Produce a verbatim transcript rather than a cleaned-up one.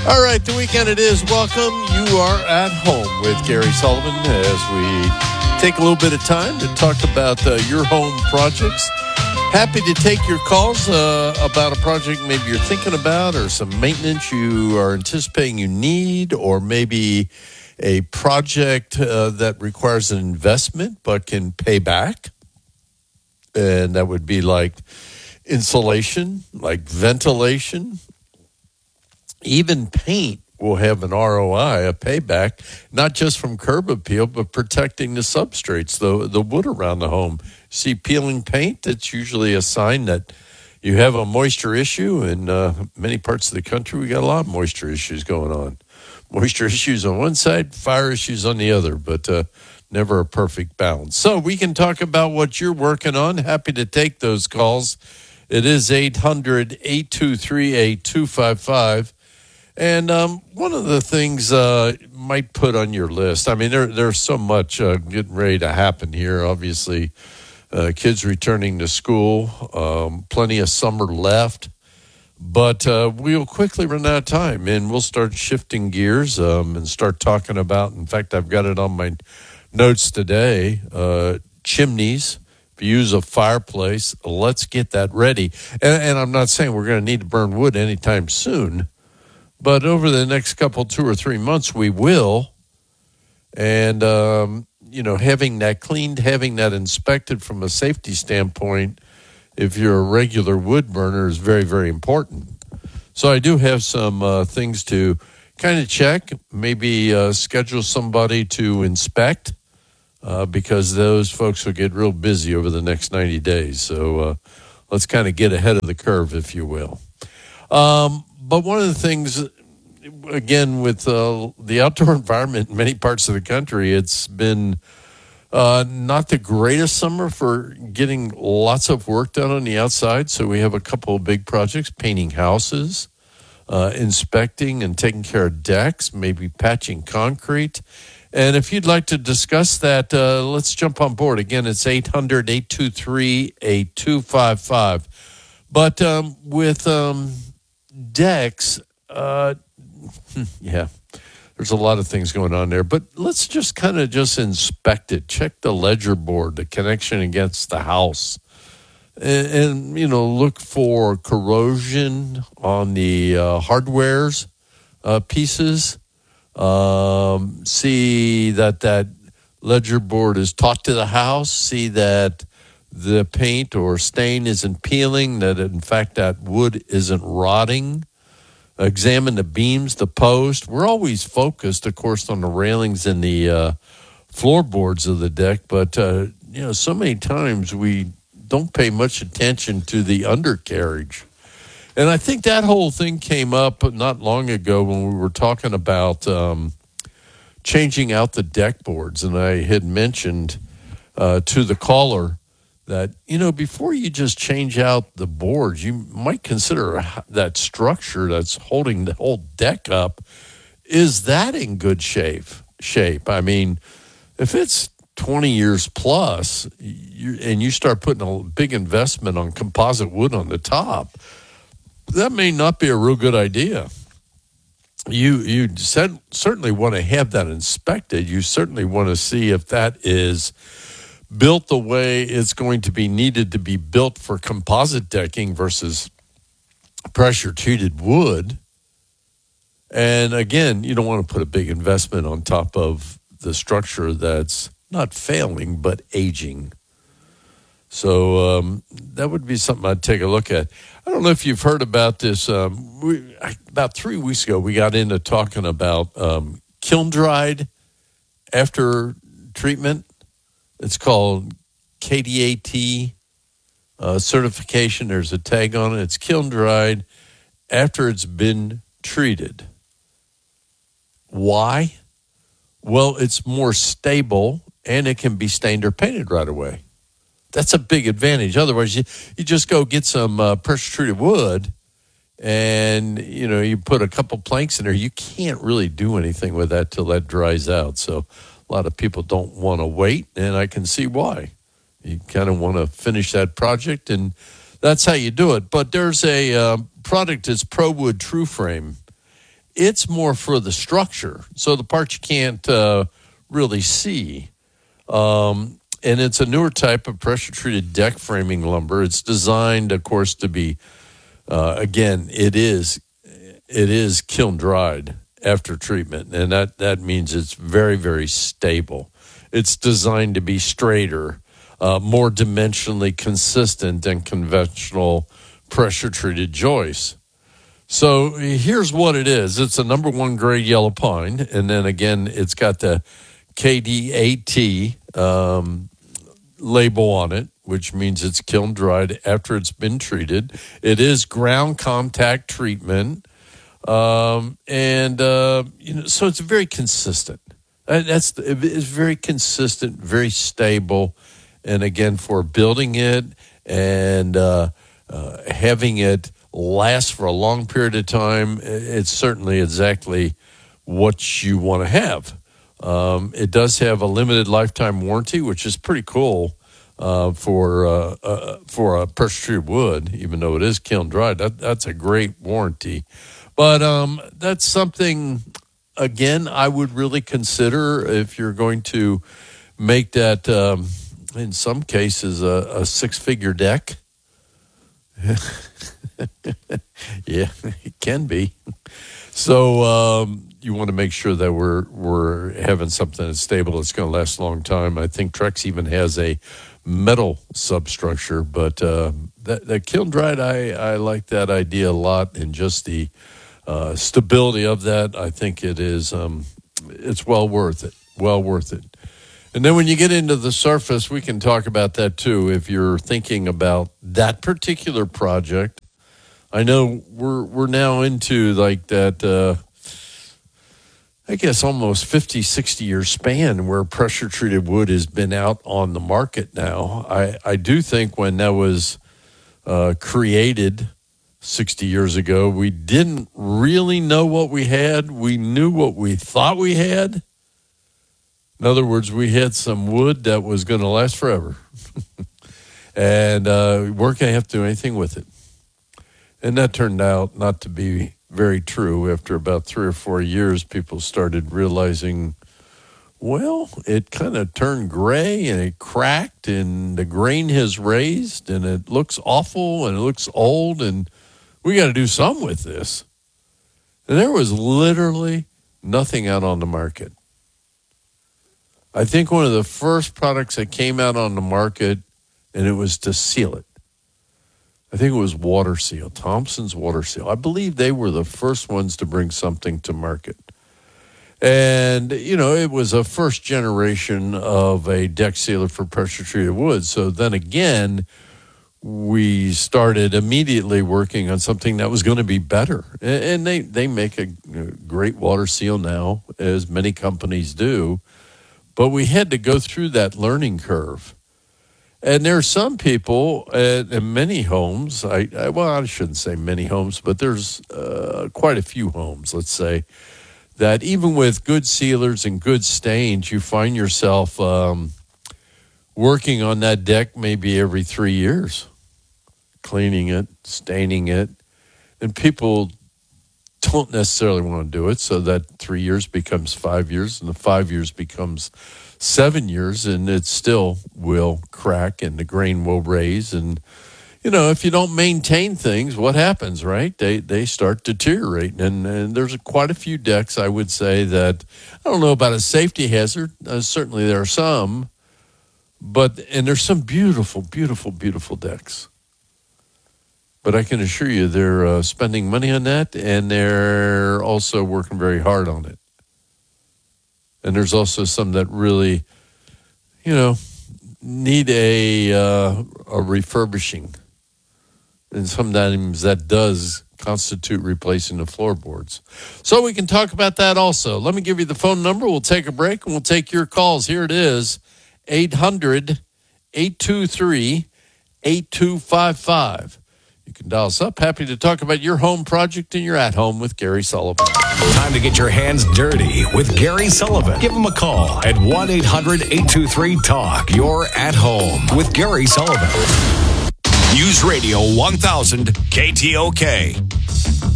All right, the weekend it is. Welcome. You are at home with Gary Sullivan as we take a little bit of time to talk about uh, your home projects. Happy to take your calls uh, about a project maybe you're thinking about or some maintenance you are anticipating you need, or maybe a project uh, that requires an investment but can pay back. And that would be like insulation, like ventilation. Even paint will have an R O I, a payback, not just from curb appeal, but protecting the substrates, the, the wood around the home. See peeling paint, that's usually a sign that you have a moisture issue. In uh, many parts of the country, we got a lot of moisture issues going on. Moisture issues on one side, fire issues on the other, but uh, never a perfect balance. So we can talk about what you're working on. Happy to take those calls. It is eight hundred, eight two three, eight two five five. And um, one of the things uh, might put on your list, I mean, there, there's so much uh, getting ready to happen here. Obviously, uh, kids returning to school, um, plenty of summer left. But uh, we'll quickly run out of time, and we'll start shifting gears um, and start talking about, in fact, I've got it on my notes today, uh, chimneys. If you use a fireplace, let's get that ready. And, and I'm not saying we're going to need to burn wood anytime soon, but over the next couple, two or three months, we will. And, um, you know, having that cleaned, having that inspected from a safety standpoint, if you're a regular wood burner, is very, very important. So I do have some uh, things to kind of check, maybe uh, schedule somebody to inspect, uh, because those folks will get real busy over the next ninety days. So uh, let's kind of get ahead of the curve, if you will. Um, but one of the things, again, with uh, the outdoor environment in many parts of the country, it's been uh, not the greatest summer for getting lots of work done on the outside. So we have a couple of big projects, painting houses, uh, inspecting and taking care of decks, maybe patching concrete. And if you'd like to discuss that, uh, let's jump on board. Again, it's eight hundred, eight two three, eight two five five. But um, with um, decks, uh, yeah, there's a lot of things going on there. But let's just kind of just inspect it. Check the ledger board, the connection against the house. And, and you know, look for corrosion on the uh, hardwares uh, pieces. Um, see that that ledger board is taut to the house. See that the paint or stain isn't peeling, that in fact that wood isn't rotting. Examine the beams, the post. We're always focused, of course, on the railings and the uh, floorboards of the deck, but uh, you know, so many times we don't pay much attention to the undercarriage. And I think that whole thing came up not long ago when we were talking about um, changing out the deck boards, and I had mentioned uh, to the caller that, you know, before you just change out the boards, you might consider that structure that's holding the whole deck up. Is that in good shape? Shape. I mean, if it's twenty years plus you, and you start putting a big investment on composite wood on the top, that may not be a real good idea. You you said, certainly want to have that inspected. You certainly want to see if that is built the way it's going to be needed to be built for composite decking versus pressure-treated wood. And again, you don't want to put a big investment on top of the structure that's not failing but aging. So um, that would be something I'd take a look at. I don't know if you've heard about this. Um, we, about three weeks ago, we got into talking about um, kiln-dried after treatment. It's called K D A T uh, certification. There's a tag on it. It's kiln-dried after it's been treated. Why? Well, it's more stable, and it can be stained or painted right away. That's a big advantage. Otherwise, you, you just go get some uh, pressure-treated wood, and, you know, you put a couple planks in there. You can't really do anything with that till that dries out. So a lot of people don't want to wait, and I can see why. You kind of want to finish that project, and that's how you do it. But there's a uh, product that's ProWood TrueFrame. it's more for the structure, so the parts you can't uh, really see. Um, and it's a newer type of pressure-treated deck framing lumber. It's designed, of course, to be, uh, again, it is it is kiln-dried after treatment, and that, that means it's very, very stable. It's designed to be straighter, uh, more dimensionally consistent than conventional pressure-treated joists. So here's what it is. It's a number one grade yellow pine, and then again, it's got the K D eight T um, label on it, which means it's kiln-dried after it's been treated. It is ground contact treatment, um, and uh, you know, so it's very consistent. That's it's very consistent, very stable, and again, for building it and uh, uh, having it last for a long period of time, it's certainly exactly what you want to have. Um, it does have a limited lifetime warranty, which is pretty cool uh, for uh, uh, for a pressure-treated wood, even though it is kiln-dried. That, that's a great warranty. But um, that's something, again, I would really consider if you're going to make that, um, in some cases, a, a six-figure deck. Yeah, it can be. So um, you want to make sure that we're we're having something that's stable, that's going to last a long time. I think Trex even has a metal substructure, but uh, that, that kiln dried, I, I like that idea a lot, and just the uh, stability of that. I think it is um, it's well worth it. Well worth it. And then when you get into the surface, we can talk about that too. If you're thinking about that particular project, I know we're we're now into like that, uh, I guess almost fifty, sixty year span where pressure-treated wood has been out on the market now. I, I do think when that was uh, created sixty years ago, we didn't really know what we had. We knew what we thought we had. In other words, we had some wood that was going to last forever. And uh, we weren't going to have to do anything with it. And that turned out not to be very true. After about three or four years, people started realizing, well, it kind of turned gray and it cracked and the grain has raised and it looks awful and it looks old and we got to do something with this. And there was literally nothing out on the market. I think one of the first products that came out on the market, and it was to seal it. I think it was Water Seal, Thompson's Water Seal. I believe they were the first ones to bring something to market. And, you know, it was a first generation of a deck sealer for pressure-treated wood. So then again, we started immediately working on something that was going to be better. And they, they make a great Water Seal now, as many companies do. But we had to go through that learning curve. And there are some people uh, in many homes, I, I well, I shouldn't say many homes, but there's uh, quite a few homes, let's say, that even with good sealers and good stains, you find yourself um, working on that deck maybe every three years, cleaning it, staining it. And people don't necessarily want to do it, so that three years becomes five years, and the five years becomes seven years, and it still will crack, and the grain will raise. And, you know, if you don't maintain things, what happens, right? They they start deteriorating, and, and there's quite a few decks, I would say, that, I don't know about a safety hazard. Uh, certainly there are some, but, and there's some beautiful, beautiful, beautiful decks. But I can assure you they're uh, spending money on that, and they're also working very hard on it. And there's also some that really, you know, need a, uh, a refurbishing. And sometimes that does constitute replacing the floorboards. So we can talk about that also. Let me give you the phone number. We'll take a break, and we'll take your calls. Here it is, eight hundred, eight two three, eight two five five. You can dial us up. Happy to talk about your home project and your at-home with Gary Sullivan. Time to get your hands dirty with Gary Sullivan. Give him a call at one eight hundred, eight two three, talk. You're at home with Gary Sullivan. News Radio one thousand K T O K.